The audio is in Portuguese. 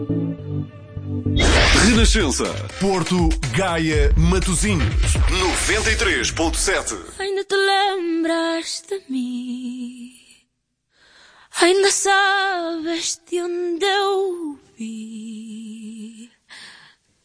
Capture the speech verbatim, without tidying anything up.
Renascença, Porto, Gaia, Matosinhos, noventa e três ponto sete. Ainda te lembras de mim? Ainda sabes de onde eu vi?